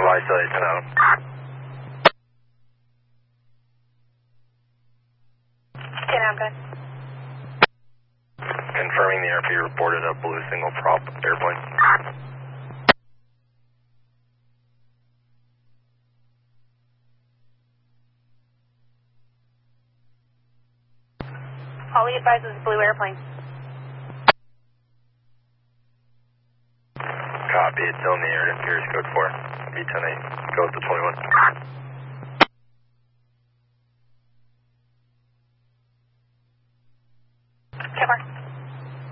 advise Delta 10 out. 10 out, good. Confirming the airfield reported a blue single prop airplane. All we advise is blue airplane. Copy, it's still in the air, it appears code 4. B-10-8, go to 21. Okay, Mark.